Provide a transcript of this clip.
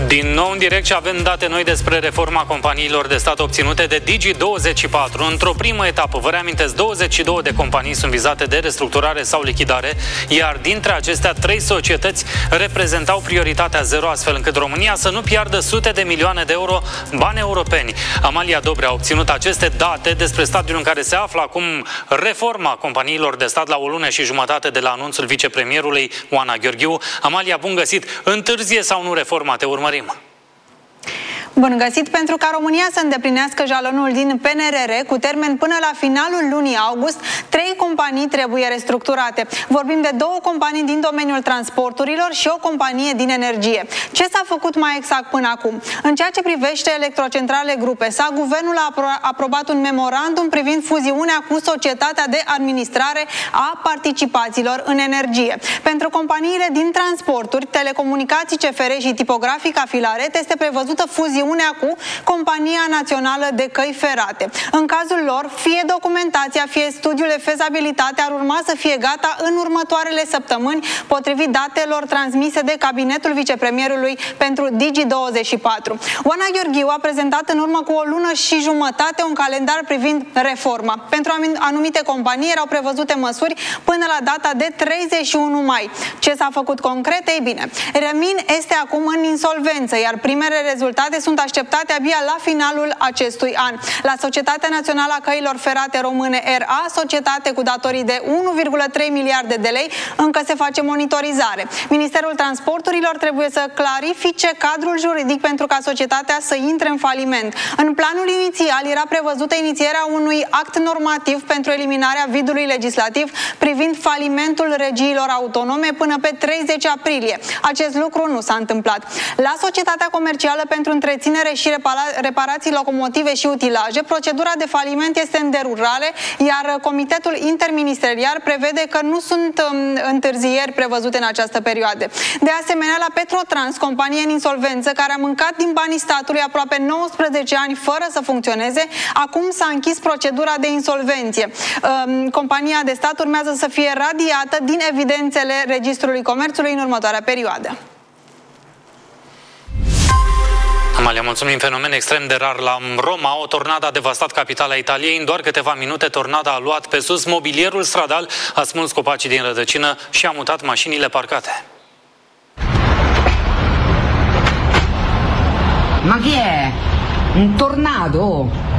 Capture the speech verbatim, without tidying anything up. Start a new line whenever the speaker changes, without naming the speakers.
Din nou în direct și avem date noi despre reforma companiilor de stat obținute de Digi douăzeci și patru. Într-o primă etapă, vă reamintesc, douăzeci și două de companii sunt vizate de restructurare sau lichidare, iar dintre acestea trei societăți reprezentau prioritatea zero, astfel încât România să nu piardă sute de milioane de euro bani europeni. Amalia Dobrea a obținut aceste date despre stadiul în care se află acum reforma companiilor de stat la o lună și jumătate de la anunțul vicepremierului Oana Gheorghiu. Amalia, bun găsit! Întârzie sau nu reforma? Te urmărim!
Bun găsit! Pentru ca România să îndeplinească jalonul din P N R R cu termen până la finalul lunii august, trei companii trebuie restructurate. Vorbim de două companii din domeniul transporturilor și o companie din energie. Ce s-a făcut mai exact până acum? În ceea ce privește Electrocentrale Grup S A, guvernul a apro aprobat un memorandum privind fuziunea cu Societatea de Administrare a Participațiilor în Energie. Pentru companiile din transporturi, telecomunicații C F R și Tipografica Filaret este prevăzută fuziunea cu Compania Națională de Căi Ferate. În cazul lor, fie documentația, fie studiul de fezabilitate ar urma să fie gata în următoarele săptămâni, potrivit datelor transmise de cabinetul vicepremierului pentru Digi douăzeci și patru. Oana Gheorghiu a prezentat în urmă cu o lună și jumătate un calendar privind reforma. Pentru anumite companii erau prevăzute măsuri până la data de treizeci și unu mai. Ce s-a făcut concret? Ei bine, Remin este acum în insolvență, iar primele rezultate sunt așteptate abia la finalul acestui an. La Societatea Națională a Căilor Ferate Române R A, societate cu datorii de unu virgulă trei miliarde de lei, încă se face monitorizare. Ministerul Transporturilor trebuie să clarifice cadrul juridic pentru ca societatea să intre în faliment. În planul inițial era prevăzută inițierea unui act normativ pentru eliminarea vidului legislativ privind falimentul regiilor autonome până pe treizeci aprilie. Acest lucru nu s-a întâmplat. La Societatea Comercială pentru Întreținere și repara reparații locomotive și utilaje, procedura de faliment este în derulare, iar Comitetul Interministerial prevede că nu sunt um, întârzieri prevăzute în această perioadă. De asemenea, la Petrotrans, companie în insolvență care a mâncat din banii statului aproape nouăsprezece ani fără să funcționeze, acum s-a închis procedura de insolvenție. Um, compania de stat urmează să fie radiată din evidențele Registrului Comerțului în următoarea perioadă.
Amalia, mulțumim. Fenomen extrem de rar la Roma. O tornadă a devastat capitala Italiei. În doar câteva minute, tornada a luat pe sus mobilierul stradal, a smuls copacii din rădăcină și a mutat mașinile parcate.
Ma chi è? Un tornado?